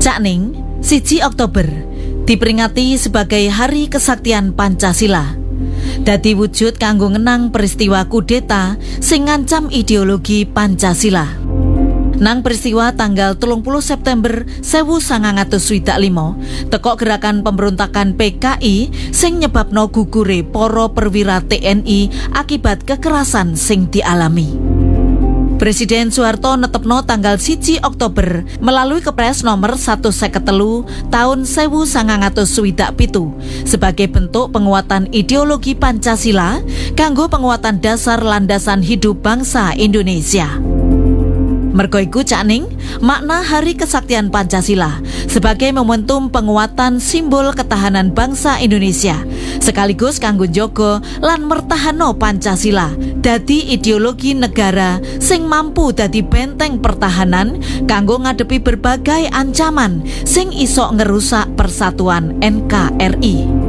Cakning, 1 Oktober diperingati sebagai Hari Kesaktian Pancasila. Dadi wujud kanggo ngenang peristiwa kudeta sing ngancam ideologi Pancasila. Nang peristiwa tanggal 30 September 1945 teko gerakan pemberontakan PKI sing nyebabno gugure para perwira TNI akibat kekerasan sing dialami. Presiden Soeharto netepno tanggal 1 Oktober melalui Kepres nomor 153 tahun 1967 sebagai bentuk penguatan ideologi Pancasila kanggo penguatan dasar landasan hidup bangsa Indonesia. Mergo iku Cakning, makna Hari Kesaktian Pancasila sebagai momentum penguatan simbol ketahanan bangsa Indonesia sekaligus kanggo njaga lan mertahano Pancasila dadi ideologi negara sing mampu dadi benteng pertahanan kanggo ngadepi berbagai ancaman sing iso ngerusak persatuan NKRI.